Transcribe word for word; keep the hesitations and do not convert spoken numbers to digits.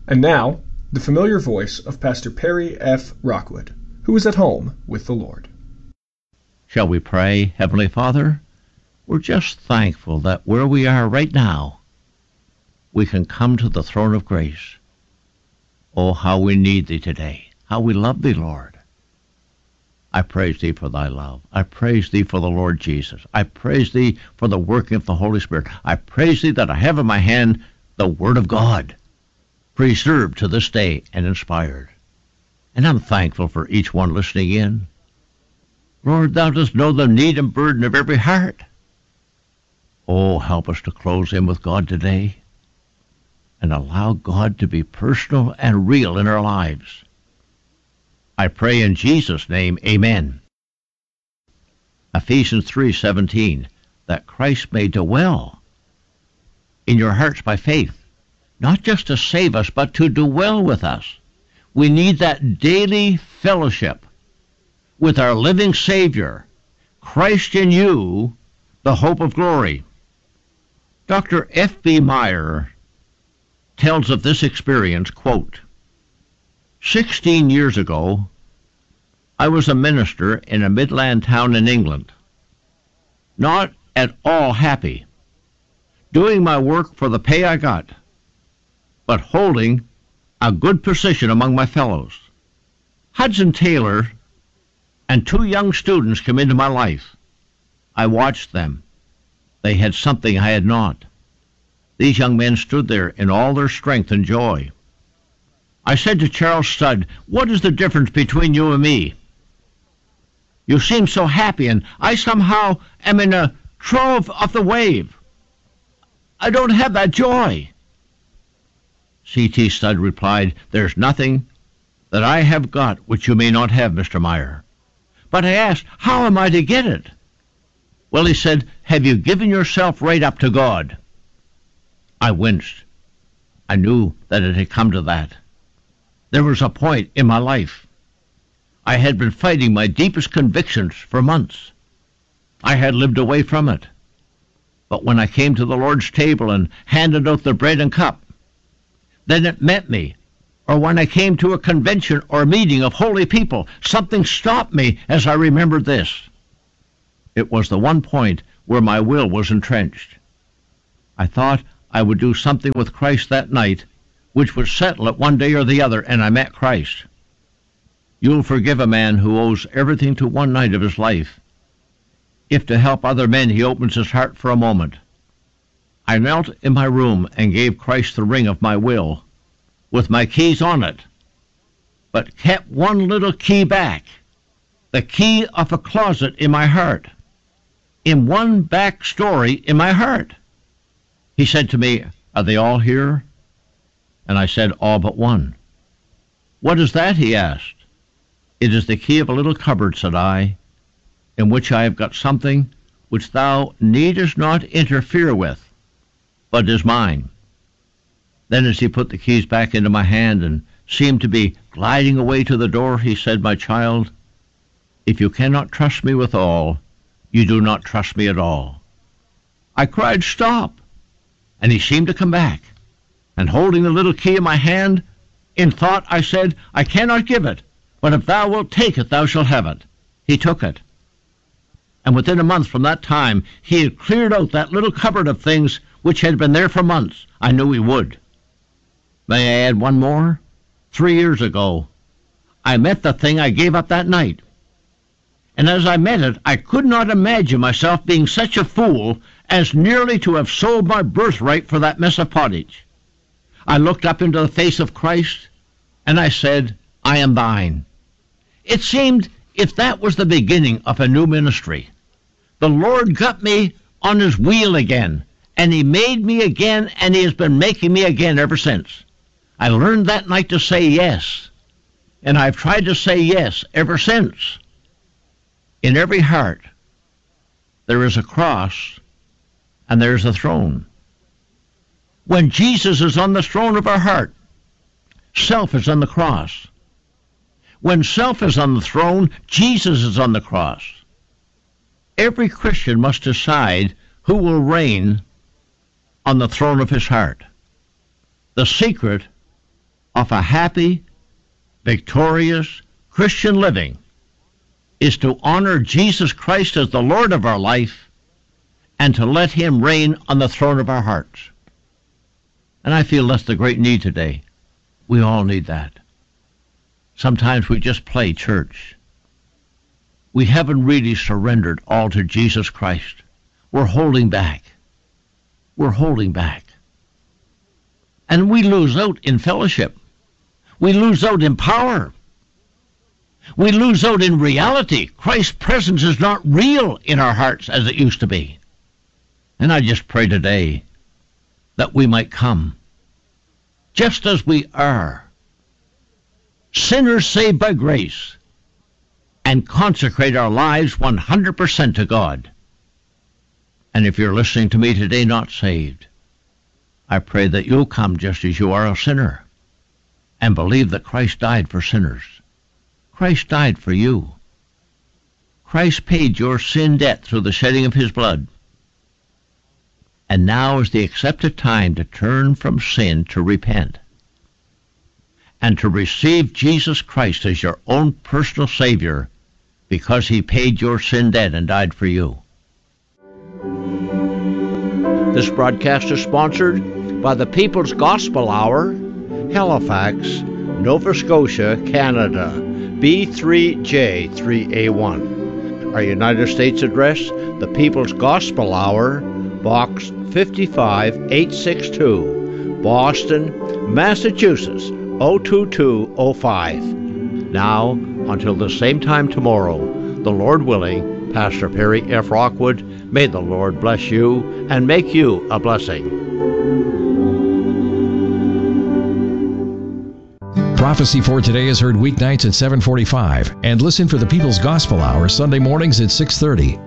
And now, the familiar voice of Pastor Perry F. Rockwood, who is at home with the Lord. Shall we pray? Heavenly Father, we're just thankful that where we are right now, we can come to the throne of grace. Oh, how we need Thee today, how we love Thee, Lord. I praise Thee for Thy love. I praise Thee for the Lord Jesus. I praise Thee for the working of the Holy Spirit. I praise Thee that I have in my hand the Word of God, preserved to this day and inspired. And I'm thankful for each one listening in. Lord, Thou dost know the need and burden of every heart. Oh, help us to close in with God today and allow God to be personal and real in our lives. I pray in Jesus' name, amen. Ephesians three seventeen, that Christ may dwell in your hearts by faith, not just to save us, but to dwell with us. We need that daily fellowship with our living Savior, Christ in you, the hope of glory. Doctor F B Meyer tells of this experience, quote, Sixteen years ago, I was a minister in a Midland town in England, not at all happy, doing my work for the pay I got, but holding a good position among my fellows. Hudson Taylor and two young students came into my life. I watched them. They had something I had not. These young men stood there in all their strength and joy. I said to Charles Studd, what is the difference between you and me? You seem so happy, and I somehow am in a trough of the wave. I don't have that joy. C T Studd replied, there's nothing that I have got which you may not have, Mister Meyer. But I asked, how am I to get it? Well, he said, have you given yourself right up to God? I winced. I knew that it had come to that. There was a point in my life. I had been fighting my deepest convictions for months. I had lived away from it. But when I came to the Lord's table and handed out the bread and cup, then it met me. Or when I came to a convention or meeting of holy people, something stopped me as I remembered this. It was the one point where my will was entrenched. I thought I would do something with Christ that night, which would settle it one day or the other, and I met Christ. You'll forgive a man who owes everything to one night of his life, if to help other men he opens his heart for a moment. I knelt in my room and gave Christ the ring of my will, with my keys on it, but kept one little key back, the key of a closet in my heart, in one back story in my heart. He said to me, are they all here? And I said, all but one. What is that? He asked. It is the key of a little cupboard, said I, in which I have got something which thou needest not interfere with, but is mine. Then as he put the keys back into my hand and seemed to be gliding away to the door, he said, my child, if you cannot trust me with all, you do not trust me at all. I cried, stop! And he seemed to come back. And holding the little key in my hand, in thought I said, I cannot give it, but if thou wilt take it, thou shalt have it. He took it. And within a month from that time, he had cleared out that little cupboard of things which had been there for months. I knew he would. May I add one more? Three years ago, I met the thing I gave up that night. And as I met it, I could not imagine myself being such a fool as nearly to have sold my birthright for that mess of pottage. I looked up into the face of Christ, and I said, I am thine. It seemed if that was the beginning of a new ministry. The Lord got me on his wheel again, and he made me again, and he has been making me again ever since. I learned that night to say yes, and I've tried to say yes ever since. In every heart, there is a cross, and there is a throne. When Jesus is on the throne of our heart, self is on the cross. When self is on the throne, Jesus is on the cross. Every Christian must decide who will reign on the throne of his heart. The secret of a happy, victorious Christian living is to honor Jesus Christ as the Lord of our life and to let him reign on the throne of our hearts. And I feel that's the great need today. We all need that. Sometimes we just play church. We haven't really surrendered all to Jesus Christ. We're holding back. We're holding back. And we lose out in fellowship. We lose out in power. We lose out in reality. Christ's presence is not real in our hearts as it used to be. And I just pray today that we might come just as we are, sinners saved by grace, and consecrate our lives one hundred percent to God. And if you're listening to me today not saved, I pray that you'll come just as you are, a sinner, and believe that Christ died for sinners. Christ died for you. Christ paid your sin debt through the shedding of his blood. And now is the accepted time to turn from sin, to repent, and to receive Jesus Christ as your own personal Savior, because he paid your sin debt and died for you. This broadcast is sponsored by the People's Gospel Hour, Halifax, Nova Scotia, Canada, B three J three A one. Our United States address, the People's Gospel Hour, Box fifty-five eight sixty-two, Boston, Massachusetts, oh two two oh five. Now, until the same time tomorrow, the Lord willing, Pastor Perry F. Rockwood, may the Lord bless you and make you a blessing. Prophecy for Today is heard weeknights at seven forty-five, and listen for the People's Gospel Hour Sunday mornings at six thirty.